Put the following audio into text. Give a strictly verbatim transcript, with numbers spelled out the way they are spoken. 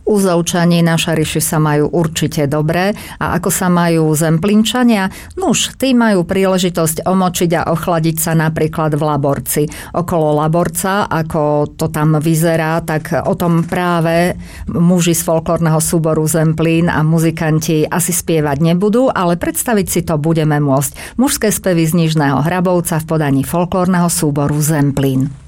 Uzovčani na Šariši sa majú určite dobre a ako sa majú Zemplínčania? Nuž, tí majú príležitosť omočiť a ochladiť sa napríklad v Laborci. Okolo Laborca, ako to tam vyzerá, tak o tom práve muži z folklórneho súboru Zemplín a muzikanti asi spievať nebudú, ale predstaviť si to budeme môcť. Mužské spevy z Nižného Hrabovca v podaní folklórneho súboru Zemplín.